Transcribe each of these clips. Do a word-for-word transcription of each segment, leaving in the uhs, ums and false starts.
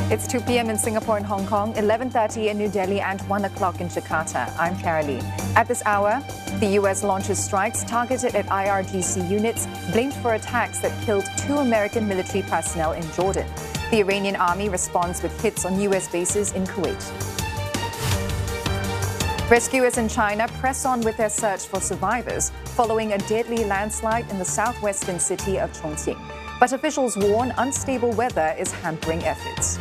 It's two p m in Singapore and Hong Kong, eleven thirty in New Delhi and one o'clock in Jakarta. I'm Caroline. At this hour, the U S launches strikes targeted at I R G C units blamed for attacks that killed two American military personnel in Jordan. The Iranian army responds with hits on U S bases in Kuwait. Rescuers in China press on with their search for survivors following a deadly landslide in the southwestern city of Chongqing. But officials warn unstable weather is hampering efforts.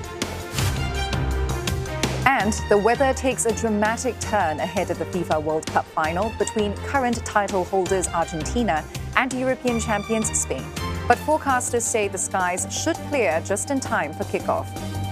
And the weather takes a dramatic turn ahead of the FIFA World Cup final between current title holders Argentina and European champions Spain. But forecasters say the skies should clear just in time for kickoff.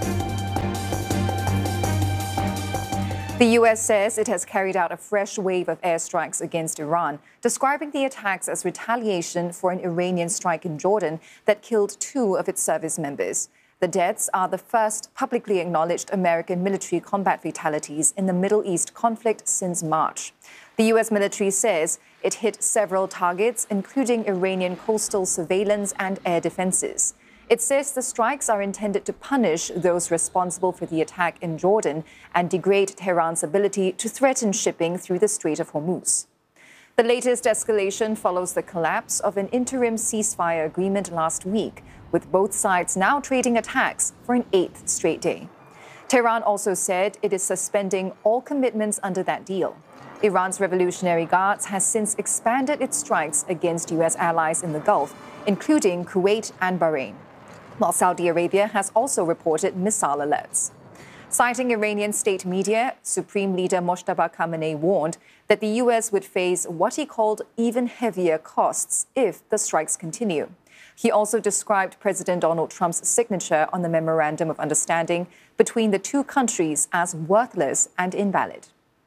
The U S says it has carried out a fresh wave of airstrikes against Iran, describing the attacks as retaliation for an Iranian strike in Jordan that killed two of its service members. The deaths are the first publicly acknowledged American military combat fatalities in the Middle East conflict since March. The U S military says it hit several targets, including Iranian coastal surveillance and air defenses. It says the strikes are intended to punish those responsible for the attack in Jordan and degrade Tehran's ability to threaten shipping through the Strait of Hormuz. The latest escalation follows the collapse of an interim ceasefire agreement last week, with both sides now trading attacks for an eighth straight day. Tehran also said it is suspending all commitments under that deal. Iran's Revolutionary Guards has since expanded its strikes against U S allies in the Gulf, including Kuwait and Bahrain, while Saudi Arabia has also reported missile alerts. Citing Iranian state media, Supreme Leader Mojtaba Khamenei warned that the U S would face what he called even heavier costs if the strikes continue. He also described President Donald Trump's signature on the Memorandum of Understanding between the two countries as worthless and invalid.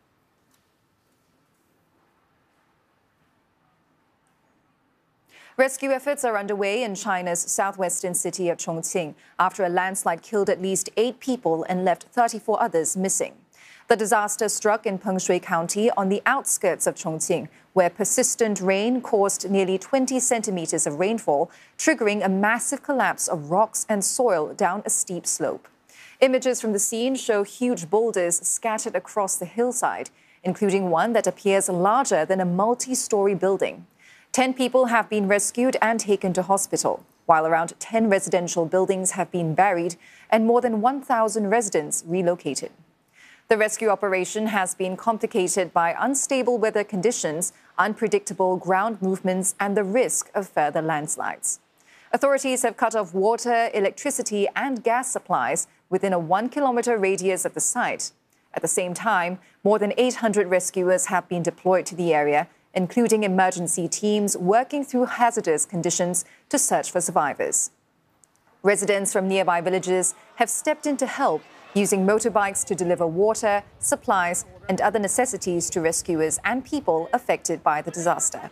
Rescue efforts are underway in China's southwestern city of Chongqing after a landslide killed at least eight people and left thirty-four others missing. The disaster struck in Pengshui County on the outskirts of Chongqing, where persistent rain caused nearly twenty centimeters of rainfall, triggering a massive collapse of rocks and soil down a steep slope. Images from the scene show huge boulders scattered across the hillside, including one that appears larger than a multi-story building. Ten people have been rescued and taken to hospital, while around ten residential buildings have been buried and more than one thousand residents relocated. The rescue operation has been complicated by unstable weather conditions, unpredictable ground movements, and the risk of further landslides. Authorities have cut off water, electricity, and gas supplies within a one-kilometer radius of the site. At the same time, more than eight hundred rescuers have been deployed to the area, including emergency teams working through hazardous conditions to search for survivors. Residents from nearby villages have stepped in to help, using motorbikes to deliver water, supplies, and other necessities to rescuers and people affected by the disaster.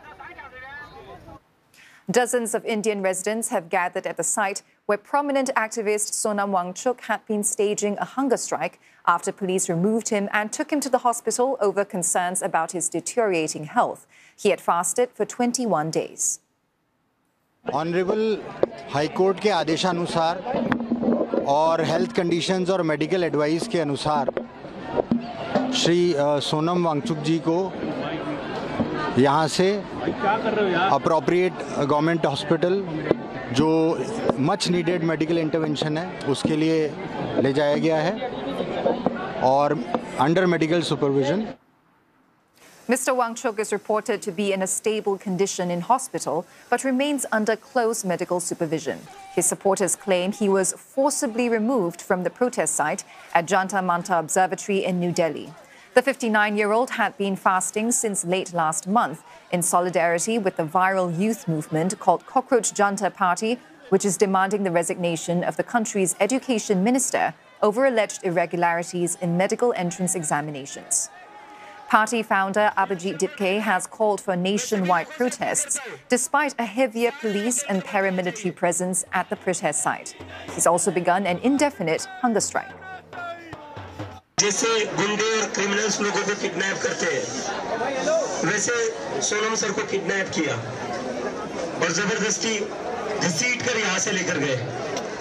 Dozens of Indian residents have gathered at the site where prominent activist Sonam Wangchuk had been staging a hunger strike after police removed him and took him to the hospital over concerns about his deteriorating health. He had fasted for twenty-one days. Honorable High Court के आदेशानुसार और health conditions और medical advice के अनुसार श्री सोनम वांगचुक जी को यहाँ से appropriate government hospital जो मच नीडेड मेडिकल इंटरवेंशन है उसके लिए ले जाया गया है और under medical supervision. Mister Wangchuk is reported to be in a stable condition in hospital, but remains under close medical supervision. His supporters claim he was forcibly removed from the protest site at Jantar Mantar Observatory in New Delhi. The fifty-nine-year-old had been fasting since late last month in solidarity with the viral youth movement called Cockroach Jantar Party, which is demanding the resignation of the country's education minister over alleged irregularities in medical entrance examinations. Party founder Abhijit Dipke has called for nationwide protests, despite a heavier police and paramilitary presence at the protest site. He's also begun an indefinite hunger strike. जैसे गुंडे और criminals लोगों को kidnap करते हैं, वैसे Sonam sir को kidnap किया और जबरदस्ती घसीट कर यहाँ से लेकर गए।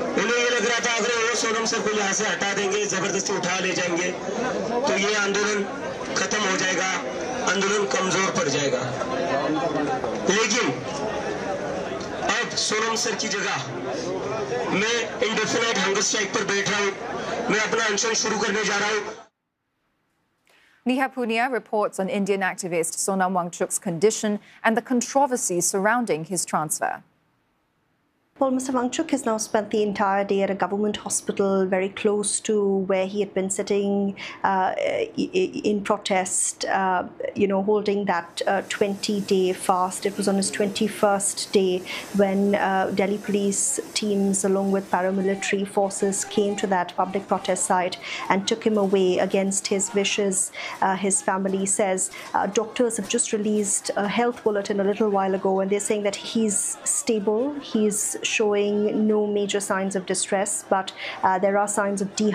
उन्हें ये लग रहा था अगर वो सोनम सर को यहाँ से हटा देंगे, जबरदस्ती उठा ले जाएंगे तो ये आंदोलन खत्म हो जाएगा, आंदोलन कमजोर पड़ जाएगा। लेकिन अब सोनम सर की जगह मैं इंडेफिनाइट हंगर स्ट्राइक पर बैठ रहा हूँ, मैं अपना अनशन शुरू करने जा रहा हूँ। Neha Punia reports on Indian activist Sonam Wangchuk's condition and the controversy surrounding his transfer. Well, Mister Wangchuk has now spent the entire day at a government hospital very close to where he had been sitting uh, in protest, uh, you know, holding that twenty-day uh, fast. It was on his twenty-first day when uh, Delhi police teams, along with paramilitary forces, came to that public protest site and took him away against his wishes. Uh, his family says uh, doctors have just released a health bulletin a little while ago, and they're saying that he's stable, he's showing no major signs of distress, but uh, there are signs of dehydration.